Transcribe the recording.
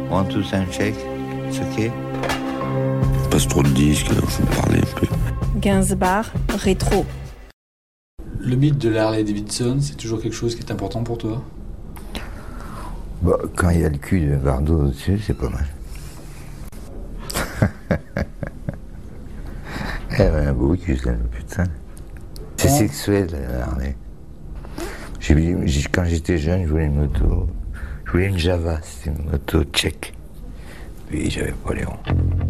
Want to sound check? It's okay? Passe trop de disques, alors faut me parler un peu. Gainsbourg, rétro. Le mythe de la Harley Davidson, c'est toujours quelque chose qui est important pour toi? Bah, quand il y a le cul de Bardot au-dessus, c'est pas mal. Elle avait un beau cul, celle, putain. C'est sexuel, la Harley. Quand j'étais jeune, je voulais une moto. Je voulais une Java, c'était une moto tchèque. Puis j'avais pas les ronds.